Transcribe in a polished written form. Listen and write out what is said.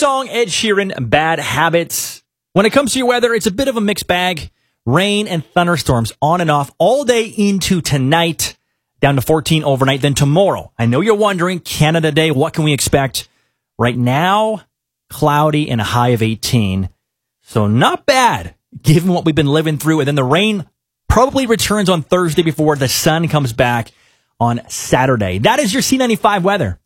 song, Ed Sheeran, Bad Habits. When it comes to your weather, it's a bit of a mixed bag. Rain and thunderstorms on and off all day into tonight, down to 14 overnight. Then tomorrow, I know you're wondering, Canada Day, what can we expect? Right now, cloudy and a high of 18. So not bad, given what we've been living through. And then the rain probably returns on Thursday before the sun comes back on Saturday. That is your C95 weather.